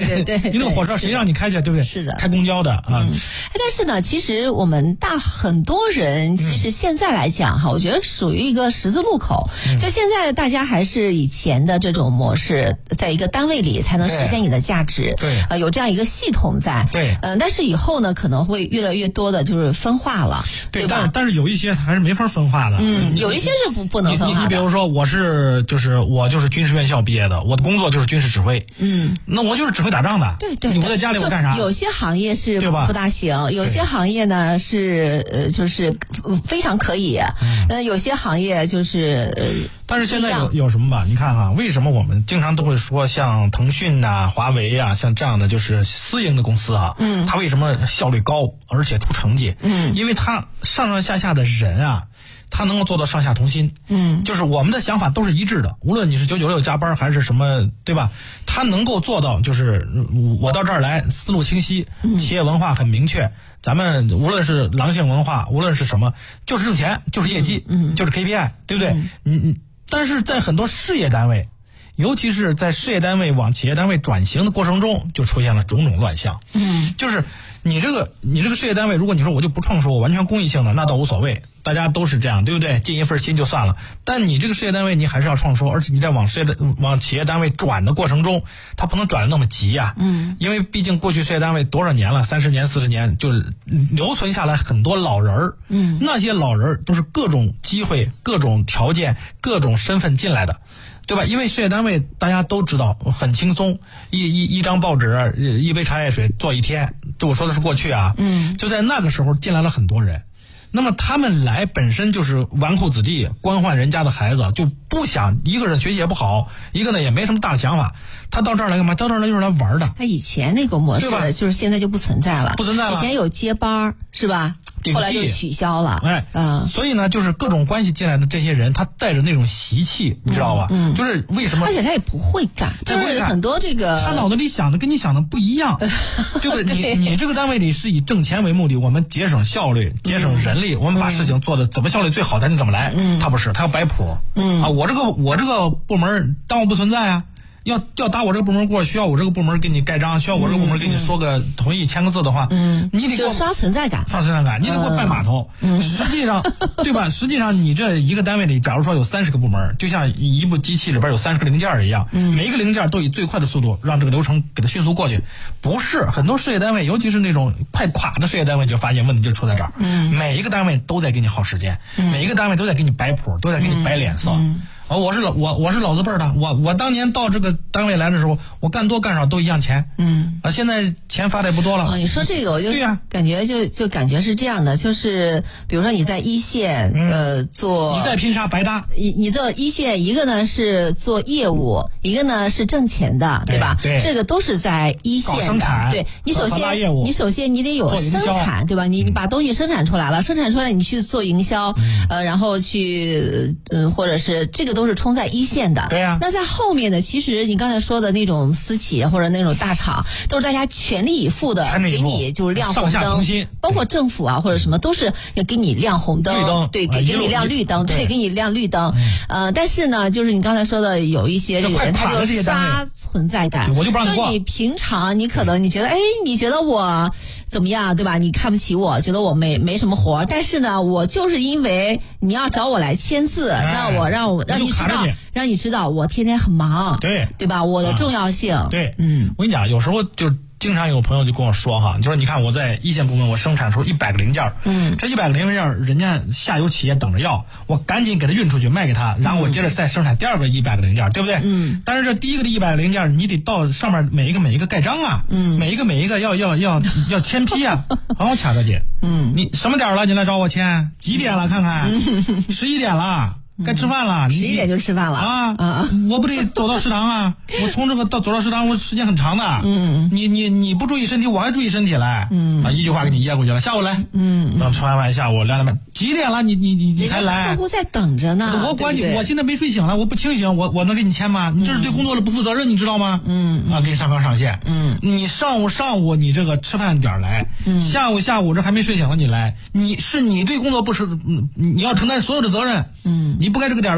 对， 你那个火车谁让你开去，对不对？ 是的， 开公交的啊。 但是呢，其实我们很多人其实现在来讲哈，我觉得属于一个十字路口。就现在大家还是以前的这种模式，在一个单位里才能实现你的价值。 对， 有这样一个系统在。 对， 但是以后呢，可能会越来越多的就是分化了，对吧？ 但是有一些还是没法分化的。 有一些是不能分化的。 你比如说，我就是军事院校毕业的，我的工作就是军事指挥。那我就是指挥打仗的。 对， 你不在家里我干啥？ 有些行业是不大行，有些行业呢是就是非常可以。有些行业就是但是现在有什么吧？你看哈，为什么我们经常都会说像腾讯啊、华为啊，像这样的就是私营的公司啊，它为什么效率高，而且出成绩？因为它上上下下的人啊，他能够做到上下同心。就是我们的想法都是一致的，无论你是996加班还是什么，对吧？他能够做到，就是我到这儿来，思路清晰，企业文化很明确。咱们无论是狼性文化，无论是什么，就是挣钱，就是业绩，就是 KPI， 对不对？但是在很多事业单位，尤其是在事业单位往企业单位转型的过程中，就出现了种种乱象。就是你这个事业单位，如果你说我就不创收，我完全公益性的，那倒无所谓，大家都是这样，对不对？尽一份心就算了。但你这个事业单位，你还是要创收，而且你在往企业单位转的过程中，它不能转得那么急啊。因为毕竟过去事业单位多少年了，30年、40年，就是留存下来很多老人儿。那些老人都是各种机会、各种条件、各种身份进来的。对吧？因为事业单位大家都知道很轻松，一张报纸，一杯茶叶水做一天。就我说的是过去啊。就在那个时候进来了很多人，那么他们来本身就是纨绔子弟，官宦人家的孩子，就不想，一个人学习也不好，一个呢也没什么大的想法，他到这儿来干嘛？到这儿来就是来玩的。 他以前那个模式就是现在就不存在了，以前有接班是吧？后来就取消了。 所以呢，就是各种关系进来的这些人，他带着那种习气，你知道吧？就是为什么？ 而且他也不会干，就是很多这个他脑子里想的跟你想的不一样，对不对？你这个单位里是以挣钱为目的，我们节省效率，节省人力，我们把事情做的怎么效率最好，咱就怎么来。他不是，他要摆谱。我这个部门当我不存在啊。要打我这个部门过，需要我这个部门给你盖章，需要我这个部门给你说个同意签个字的话，你得给我刷存在感， 你得给我拜码头。实际上，对吧？实际上你这一个单位里，假如说有30个部门，就像一部机器里边有30个零件一样，每一个零件都以最快的速度让这个流程给它迅速过去。不是很多事业单位，尤其是那种快垮的事业单位，就发现问题就出在这儿。每一个单位都在给你耗时间，每一个单位都在给你摆谱，都在给你摆脸色。我是老字辈的，我当年到这个单位来的时候，我干多干少都一样钱。现在钱发的也不多了。 你说这个我就感觉就感觉是这样的，就是比如说你在一线做， 你在拼杀白搭。 你做一线，一个呢是做业务，一个呢是挣钱的，对吧？ 对， 这个都是在一线的。 生产， 对，你首先你得有生产，对吧？你把东西生产出来了，生产出来你去做营销，然后去或者是这个都是冲在一线的。 对呀。 那在后面的，其实你刚才说的那种私企业或者那种大厂，都是大家全力以赴的给你就是亮红灯，包括政府啊或者什么都是要给你亮红灯， 绿灯， 对，给你亮绿灯，对，给你亮绿灯。但是呢，就是你刚才说的有一些人，他就刷存在感， 我就不让你过。 就你平常你可能你觉得，你觉得我怎么样，对吧？你看不起我，觉得我没什么活，但是呢，我就是因为你要找我来签字，那我让你知道我天天很忙，对吧？我的重要性。 对，我跟你讲，有时候就经常有朋友就跟我说哈，就说你看我在一线部门，我生产出100个零件，这100个零件人家下游企业等着要，我赶紧给他运出去卖给他，然后我接着再生产第二个100个零件，对不对？但是这第一个的100个零件，你得到上面每一个盖章啊，每一个要签批啊。好，卡大姐，你什么点了？你来找我签？几点了？看看，11点了。该吃饭了 ，11点就吃饭了啊！我不得走到食堂啊！我从这个走到食堂，我时间很长的。你不注意身体，我还注意身体来。一句话给你噎过去了。下午来。等吃完饭下午2点半，几点了？你才来？ 客户在等着呢。 我管你，我现在没睡醒了，我不清醒，我能给你签吗？你这是对工作的不负责任，你知道吗？给你上纲上线。你上午你这个吃饭点来，下午这还没睡醒了你来，你对工作不是，你要承担所有的责任。你不该这个点来，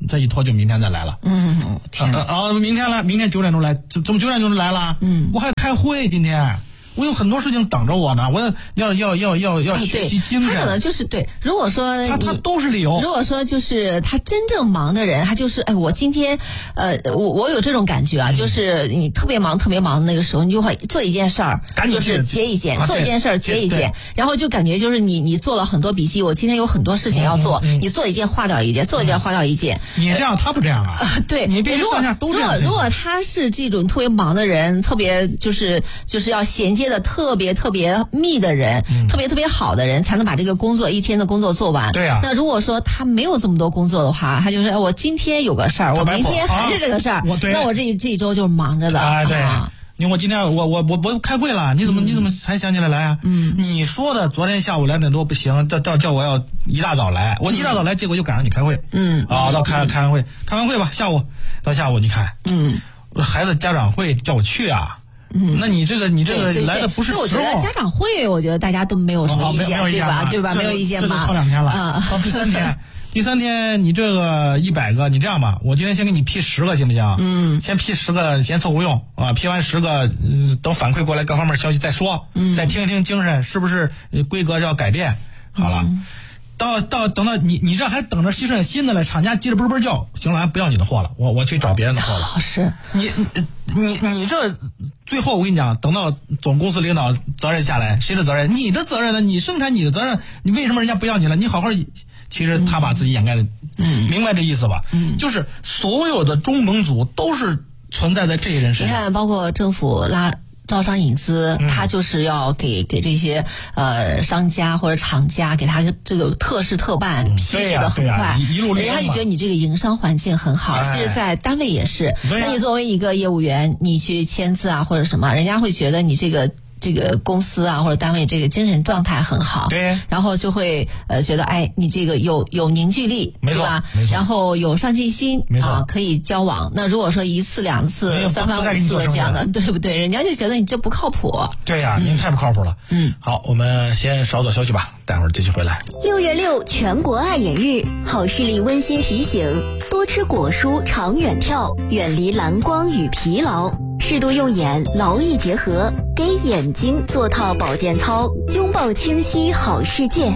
这一拖就明天再来了。 天明天9点钟来，怎么9点钟就来了？我还开会今天。我有很多事情等着我呢，我要学习精神。 他可能就是对，如果说他都是理由。 如果说就是他真正忙的人，他就是我今天我有这种感觉啊，就是你特别忙的那个时候，你就会做一件事儿，就是结一件，做一件事儿结一件，然后就感觉就是你做了很多笔记，我今天有很多事情要做，你做一件划掉一件，做一件划掉一件。 你这样，他不这样啊？ 对， 你必须上下都这样。 如果他是这种特别忙的人，特别就是要衔接的特别密的人，特别好的人，才能把这个工作一天的工作做完。 对啊。 那如果说他没有这么多工作的话，他就是我今天有个事儿，我明天还是这个事儿，那我这一周就是忙着的。 对。我今天我开会了，你怎么才想起来啊？你说的昨天下午2点多不行，叫我要一大早来，我一大早来，结果就赶上你开会。到开完会吧，到下午你看，孩子家长会叫我去啊。那你这个来的不是时候。 我觉得家长会，我觉得大家都没有什么意见，对吧？没有意见吧？ 这就靠2天了。到第三天你这个100个，你这样吧，我今天先给你批10个，行不行？先批10个，先凑合用啊。批完10个，等反馈过来各方面消息再说，再听一听精神是不是规格要改变。好了，等到你这还等着新的了，厂家急着嘣叫，行了，不要你的货了，我去找别人的货了。 是你这最后我跟你讲，等到总公司领导责任下来，谁的责任？你的责任呢？你生产你的责任，你为什么人家不要你了？你好好，其实他把自己掩盖的，明白这意思吧？就是所有的中蒙组都是存在在这些人身上。 你看，包括政府招商引资，他就是要给这些商家或者厂家给他这个特事特办，批示的很快， 一路人家就觉得你这个营商环境很好。其实，在单位也是，那你作为一个业务员，你去签字啊或者什么，人家会觉得你这个公司啊或者单位这个精神状态很好， 对， 然后就会觉得你这个有凝聚力， 没错， 对吧？ 没错， 然后有上进心， 没错， 可以交往。那如果说1次2次3番5次这样的，对不对？人家就觉得你这不靠谱。 对呀，您太不靠谱了。好，我们先稍作休息吧，待会儿继续回来。 6月6全国爱眼日，好视力温馨提醒：多吃果蔬，常远眺，远离蓝光与疲劳。适度用眼，劳逸结合，给眼睛做套保健操，拥抱清晰好世界。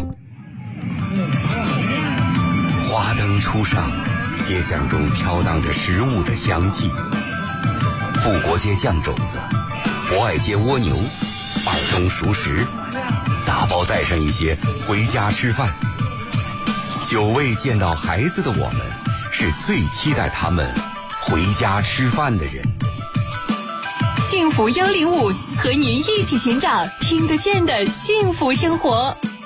花灯初上，街巷中飘荡着食物的香气。富国街酱肘子，博爱街蜗牛，二中熟食，打包带上一些回家吃饭。久未见到孩子的我们，是最期待他们回家吃饭的人。 幸福105和您一起寻找听得见的幸福生活。